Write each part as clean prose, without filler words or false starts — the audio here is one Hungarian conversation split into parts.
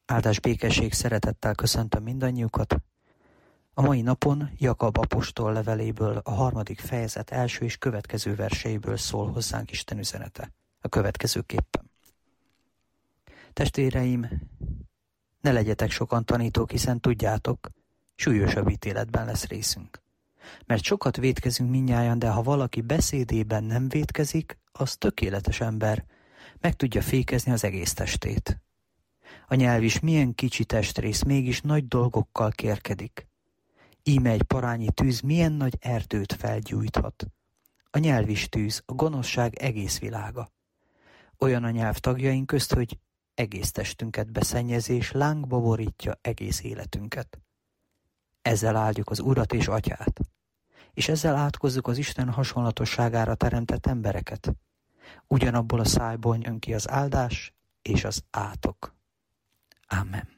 Áldás, békesség, szeretettel köszöntöm mindannyiukat. A mai napon Jakab apostol leveléből a 3. fejezet első és következő verseiből szól hozzánk Isten üzenete. A következőképpen. Testvéreim, ne legyetek sokan tanítók, hiszen tudjátok, súlyosabb ítéletben lesz részünk. Mert sokat vétkezünk mindnyájan, de ha valaki beszédében nem vétkezik, az tökéletes ember, meg tudja fékezni az egész testét. A nyelv is milyen kicsi testrész, mégis nagy dolgokkal kérkedik. Íme egy parányi tűz milyen nagy erdőt felgyújthat. A nyelv is tűz, a gonoszság egész világa. Olyan a nyelv tagjaink közt, hogy egész testünket beszennyezi, és lángba borítja egész életünket. Ezzel áldjuk az Urat és Atyát, és ezzel átkozzuk az Isten hasonlatosságára teremtett embereket. Ugyanabból a szájból jön ki az áldás és az átok. Ámen.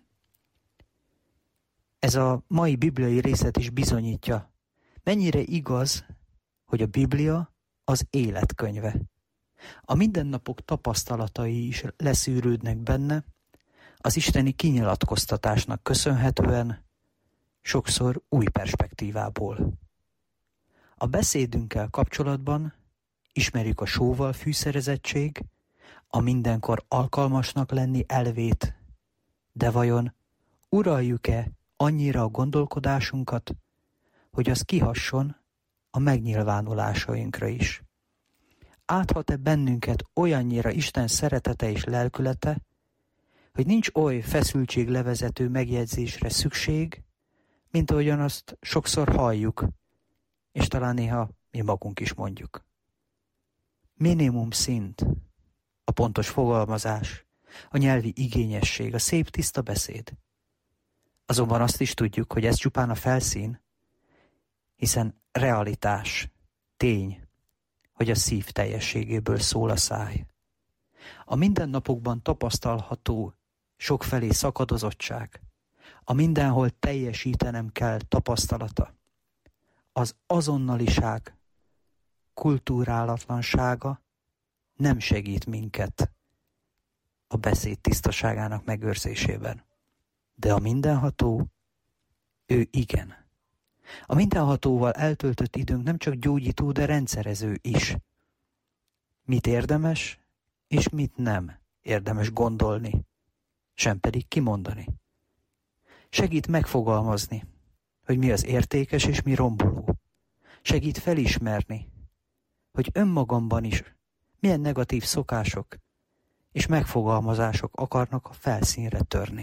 Ez a mai bibliai részlet is bizonyítja, mennyire igaz, hogy a Biblia az életkönyve. A mindennapok tapasztalatai is leszűrődnek benne, az isteni kinyilatkoztatásnak köszönhetően, sokszor új perspektívából. A beszédünkkel kapcsolatban ismerjük a sóval fűszerezettség, a mindenkor alkalmasnak lenni elvét, de vajon uraljuk-e annyira a gondolkodásunkat, hogy az kihasson a megnyilvánulásainkra is? Áthat-e bennünket olyannyira Isten szeretete és lelkülete, hogy nincs oly feszültséglevezető megjegyzésre szükség, mint ahogyan azt sokszor halljuk, és talán néha mi magunk is mondjuk. Minimum szint, a pontos fogalmazás, a nyelvi igényesség, a szép tiszta beszéd. Azonban azt is tudjuk, hogy ez csupán a felszín, hiszen realitás, tény, hogy a szív teljességéből szól a száj. A mindennapokban tapasztalható sokfelé szakadozottság, a mindenhol teljesítenem kell tapasztalata, az azonnaliság kulturálatlansága nem segít minket a beszéd tisztaságának megőrzésében. De a mindenható, ő igen. A mindenhatóval eltöltött időnk nem csak gyógyító, de rendszerező is. Mit érdemes, és mit nem érdemes gondolni, sem pedig kimondani. Segít megfogalmazni, hogy mi az értékes és mi romboló. Segít felismerni, hogy önmagamban is milyen negatív szokások és megfogalmazások akarnak a felszínre törni.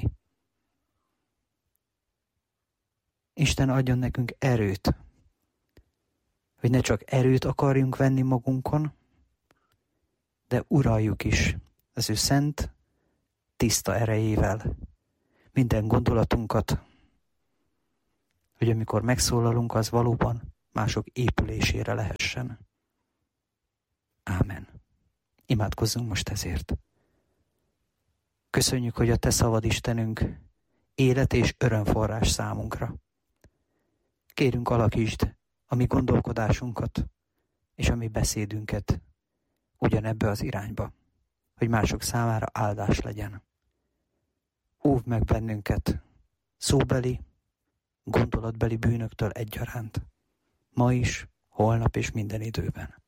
Isten adjon nekünk erőt, hogy ne csak erőt akarjunk venni magunkon, de uraljuk is az ő szent, tiszta erejével minden gondolatunkat, hogy amikor megszólalunk, az valóban mások épülésére lehessen. Ámen. Imádkozzunk most ezért. Köszönjük, hogy a Te szavad, Istenünk, élet és örömforrás számunkra. Kérünk, alakítsd a mi gondolkodásunkat és a mi beszédünket ugyanebbe az irányba, hogy mások számára áldás legyen. Óvd meg bennünket szóbeli, gondolatbeli bűnöktől egyaránt, ma is, holnap és minden időben.